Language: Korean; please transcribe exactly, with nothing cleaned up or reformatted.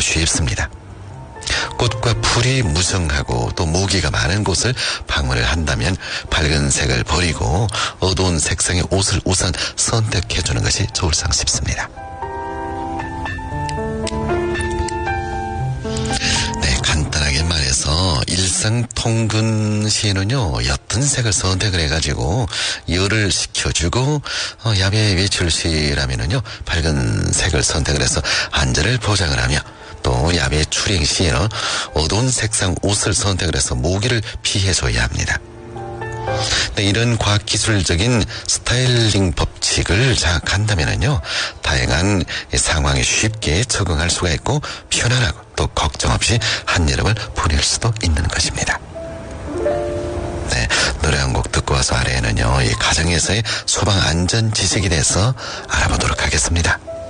쉽습니다. 꽃과 풀이 무성하고 또 모기가 많은 곳을 방문을 한다면 밝은 색을 버리고 어두운 색상의 옷을 우선 선택해주는 것이 좋을상 싶습니다. 네, 간단하게 말해서 일상통근 시에는요, 옅은 색을 선택을 해가지고 열을 식혀주고, 어, 야외 외출 시라면은요, 밝은 색을 선택을 해서 안전을 보장을 하며, 또 야외 출행 시에는 어두운 색상 옷을 선택을 해서 모기를 피해줘야 합니다. 네, 이런 과학기술적인 스타일링 법칙을 장악한다면요, 다양한 상황에 쉽게 적응할 수가 있고 편안하고 또 걱정 없이 한여름을 보낼 수도 있는 것입니다. 네, 노래 한 곡 듣고 와서 아래에는요, 이 가정에서의 소방 안전 지식에 대해서 알아보도록 하겠습니다.